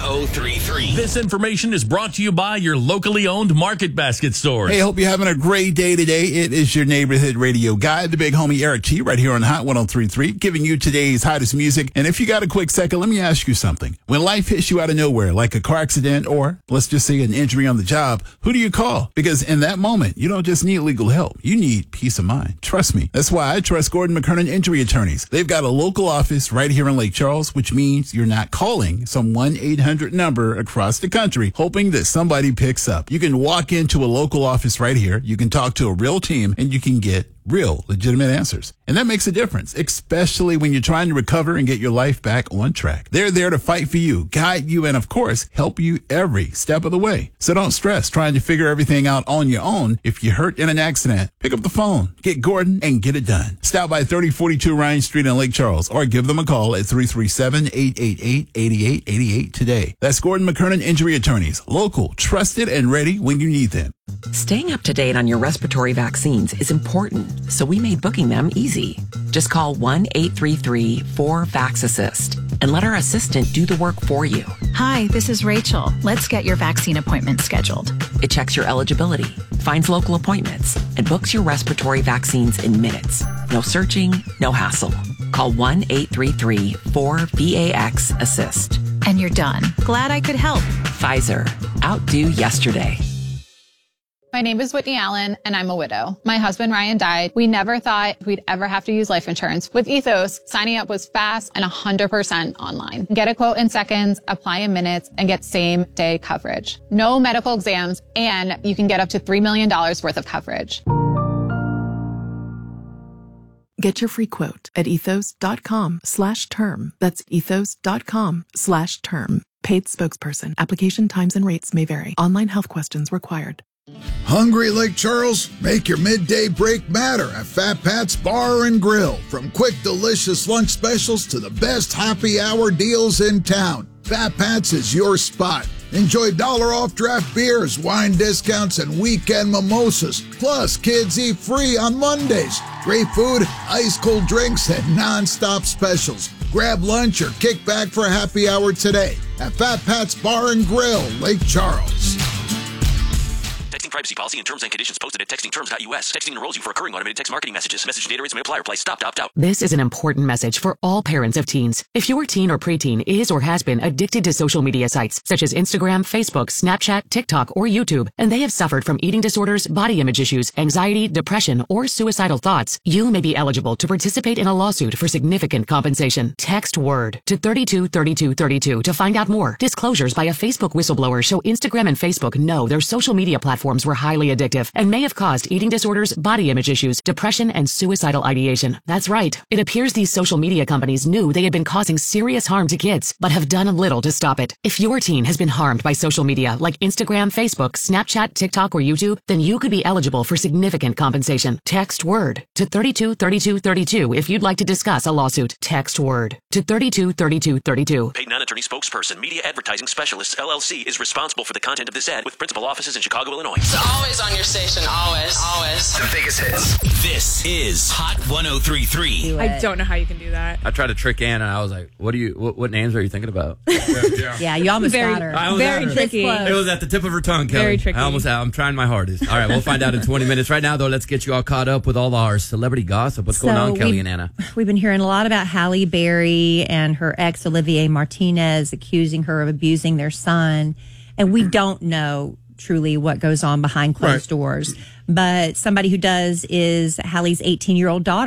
1033. This information is brought to you by your locally owned Market Basket stores. Hey, hope you're having a great day today. It is your neighborhood radio guy, the big homie Eric T, right here on Hot 1033, giving you today's hottest music. And if you got a quick second, let me ask you something. When life hits you out of nowhere, like a car accident or let's just say an injury on the job, who do you call? Because in that moment, you don't just need legal help. You need peace of mind. Trust me. That's why I trust Gordon McKernan Injury Attorneys. They've got a local office right here in Lake Charles, which means you're not calling some 1-800 number across the country hoping that somebody picks up. You can walk into a local office right here. You can talk to a real team and you can get real, legitimate answers. And that makes a difference, especially when you're trying to recover and get your life back on track. They're there to fight for you, guide you, and of course, help you every step of the way. So don't stress trying to figure everything out on your own. If you're hurt in an accident, pick up the phone, get Gordon, and get it done. Stop by 3042 Ryan Street in Lake Charles or give them a call at 337-888-8888 today. That's Gordon McKernan Injury Attorneys, local, trusted, and ready when you need them. Staying up to date on your respiratory vaccines is important, so we made booking them easy. Just call 1-833-4-VAX-ASSIST and let our assistant do the work for you. Hi, this is Rachel. Let's get your vaccine appointment scheduled. It checks your eligibility, finds local appointments, and books your respiratory vaccines in minutes. No searching, no hassle. Call 1-833-4-VAX-ASSIST. And you're done. Glad I could help. Pfizer. Outdo yesterday. My name is Whitney Allen, and I'm a widow. My husband, Ryan, died. We never thought we'd ever have to use life insurance. With Ethos, signing up was fast and 100% online. Get a quote in seconds, apply in minutes, and get same-day coverage. No medical exams, and you can get up to $3 million worth of coverage. Get your free quote at ethos.com/term. That's ethos.com/term. Paid spokesperson. Application times and rates may vary. Online health questions required. Hungry Lake Charles? Make your midday break matter at Fat Pat's Bar and Grill. From quick, delicious lunch specials to the best happy hour deals in town, Fat Pat's is your spot. Enjoy $1 off draft beers, wine discounts, and weekend mimosas. Plus, kids eat free on Mondays. Great food, ice-cold drinks, and non-stop specials. Grab lunch or kick back for a happy hour today at Fat Pat's Bar and Grill, Lake Charles. Texting privacy policy and terms and conditions posted at textingterms.us. Texting enrolls you for recurring automated text marketing messages. Message and data rates may apply. Reply stop to opt out. This is an important message for all parents of teens. If your teen or preteen is or has been addicted to social media sites such as Instagram, Facebook, Snapchat, TikTok, or YouTube, and they have suffered from eating disorders, body image issues, anxiety, depression, or suicidal thoughts, you may be eligible to participate in a lawsuit for significant compensation. Text WORD to 323232 to find out more. Disclosures by a Facebook whistleblower show Instagram and Facebook know their social media platforms were highly addictive and may have caused eating disorders, body image issues, depression, and suicidal ideation. That's right. It appears these social media companies knew they had been causing serious harm to kids, but have done little to stop it. If your teen has been harmed by social media like Instagram, Facebook, Snapchat, TikTok, or YouTube, then you could be eligible for significant compensation. Text WORD to 323232 if you'd like to discuss a lawsuit. Text WORD to 323232. Paid non-attorney spokesperson, Media Advertising Specialists, LLC, is responsible for the content of this ad with principal offices in Chicago, Illinois. It's always on your station, always. The biggest hits. This is Hot 1033. I don't know how you can do that. I tried to trick Anna, and I was like, what names are you thinking about? Yeah, you almost got her. Very tricky. It was at the tip of her tongue, Kelly. Very tricky. I'm trying my hardest. All right, we'll find out in 20 minutes. Right now, though, let's get you all caught up with all our celebrity gossip. What's going on, Kelly and Anna? We've been hearing a lot about Halle Berry and her ex, Olivier Martinez, accusing her of abusing their son. And we don't know truly what goes on behind closed doors. But somebody who does is Halle's 18-year-old daughter.